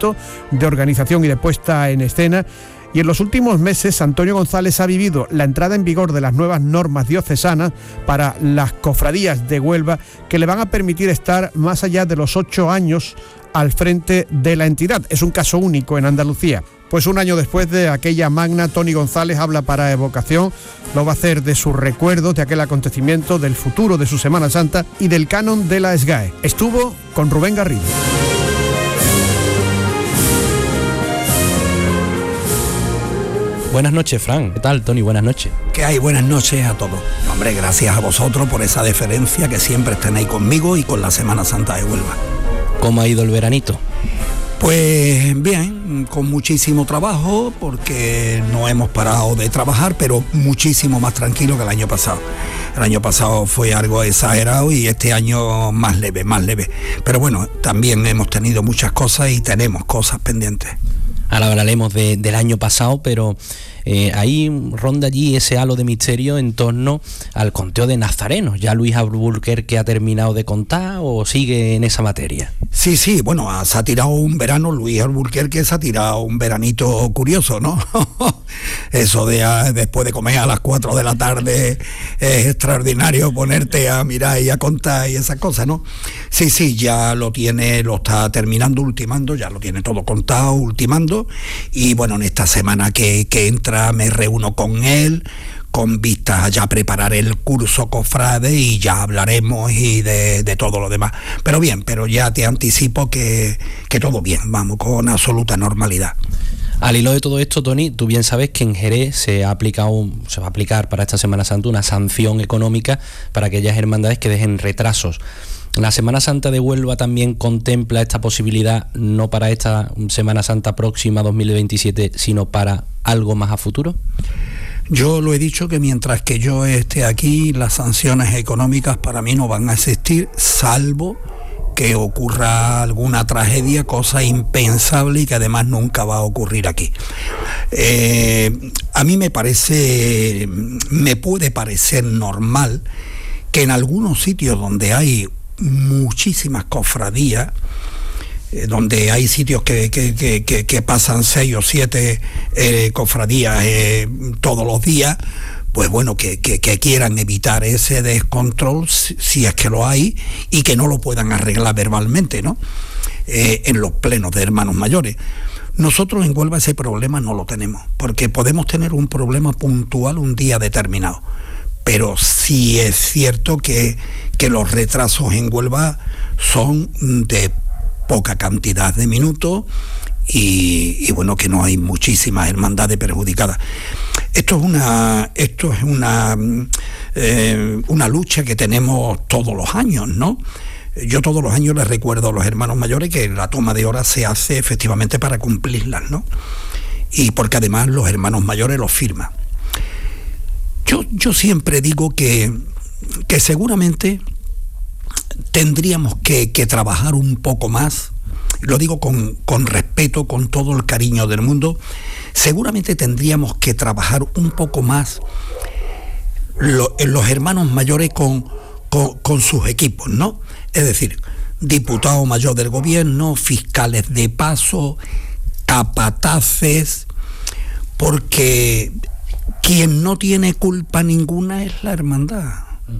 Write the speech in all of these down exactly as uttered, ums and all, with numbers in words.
talento, de organización y de puesta en escena. Y en los últimos meses Antonio González ha vivido la entrada en vigor de las nuevas normas diocesanas para las cofradías de Huelva, que le van a permitir estar más allá de los ocho años al frente de la entidad. Es un caso único en Andalucía. Pues un año después de aquella magna, Tony González habla para Evocación. Lo va a hacer de sus recuerdos, de aquel acontecimiento, del futuro de su Semana Santa y del canon de la SGAE. Estuvo con Rubén Garrido. Buenas noches, Fran. ¿Qué tal, Tony? Buenas noches. ¿Qué hay? Buenas noches a todos. Hombre, gracias a vosotros por esa deferencia que siempre tenéis conmigo y con la Semana Santa de Huelva. ¿Cómo ha ido el veranito? Pues bien, con muchísimo trabajo, porque no hemos parado de trabajar, pero muchísimo más tranquilo que el año pasado. El año pasado fue algo exagerado y este año más leve, más leve. Pero bueno, también hemos tenido muchas cosas y tenemos cosas pendientes. Ahora hablaremos de, del año pasado, pero eh, ahí ronda allí ese halo de misterio en torno al conteo de nazarenos. ¿Ya Luis Alburquerque ha terminado de contar o sigue en esa materia? Sí, sí, bueno, se ha tirado un verano, Luis Alburquerque se ha tirado un veranito curioso, ¿no? Eso de a, después de comer a las cuatro de la tarde es extraordinario ponerte a mirar y a contar y esas cosas, ¿no? Sí, sí, ya lo tiene, lo está terminando, ultimando, ya lo tiene todo contado, ultimando. Y bueno, en esta semana que, que entra me reúno con él con vistas a ya preparar el curso cofrade y ya hablaremos y de, de todo lo demás. Pero bien, pero ya te anticipo que, que todo bien, vamos, con absoluta normalidad. Al hilo de todo esto, Tony, tú bien sabes que en Jerez se ha aplicado, se va a aplicar para esta Semana Santa una sanción económica para aquellas hermandades que dejen retrasos. ¿La Semana Santa de Huelva también contempla esta posibilidad, no para esta Semana Santa próxima dos mil veintisiete, sino para algo más a futuro? Yo lo he dicho que mientras que yo esté aquí, las sanciones económicas para mí no van a existir, salvo que ocurra alguna tragedia, cosa impensable y que además nunca va a ocurrir aquí. Eh, a mí me parece, me puede parecer normal que en algunos sitios donde hay muchísimas cofradías, eh, donde hay sitios que, que, que, que, que pasan seis o siete eh, cofradías eh, todos los días, pues bueno, que, que, que quieran evitar ese descontrol, si, si es que lo hay, y que no lo puedan arreglar verbalmente, ¿no? Eh, en los plenos de hermanos mayores. Nosotros en Huelva ese problema no lo tenemos, porque podemos tener un problema puntual un día determinado. Pero sí es cierto que, que los retrasos en Huelva son de poca cantidad de minutos y, y bueno, que no hay muchísimas hermandades perjudicadas. Esto es una, esto es una, eh, una lucha que tenemos todos los años, ¿no? Yo todos los años les recuerdo a los hermanos mayores que la toma de horas se hace efectivamente para cumplirlas, ¿no? Y porque además los hermanos mayores los firman. Yo, yo siempre digo que, que seguramente tendríamos que, que trabajar un poco más, lo digo con, con respeto, con todo el cariño del mundo, seguramente tendríamos que trabajar un poco más lo, los hermanos mayores con, con, con sus equipos, ¿no? Es decir, diputado mayor del gobierno, fiscales de paso, capataces, porque quien no tiene culpa ninguna es la hermandad.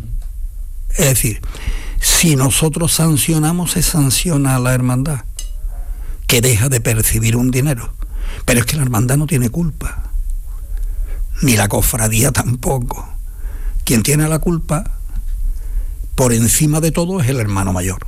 Es decir, si nosotros sancionamos, se sanciona a la hermandad, que deja de percibir un dinero. Pero es que la hermandad no tiene culpa, ni la cofradía tampoco. Quien tiene la culpa, por encima de todo, es el hermano mayor.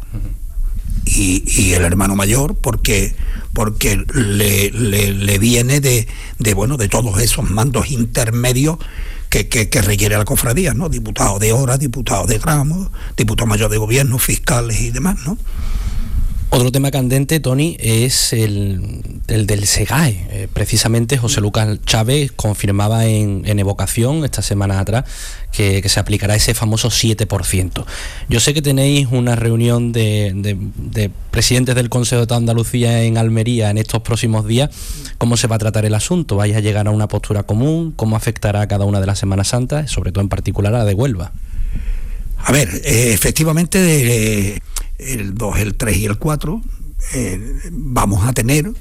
Y, y el hermano mayor, porque porque le, le, le viene de, de bueno de todos esos mandos intermedios que, que, que requiere la cofradía, ¿no? Diputado de hora, diputado de gramos, diputado mayor de gobierno, fiscales y demás, ¿no? Otro tema candente, Tony, es el, el del SEGAE. Eh, precisamente José Lucas Chávez confirmaba en, en Evocación esta semana atrás que, que se aplicará ese famoso siete por ciento. Yo sé que tenéis una reunión de, de, de presidentes del Consejo de Andalucía en Almería en estos próximos días. ¿Cómo se va a tratar el asunto? ¿Vais a llegar a una postura común? ¿Cómo afectará a cada una de las Semanas Santas, sobre todo en particular a la de Huelva? A ver, eh, efectivamente... Eh, el dos, el tres y el cuatro, eh, vamos a tener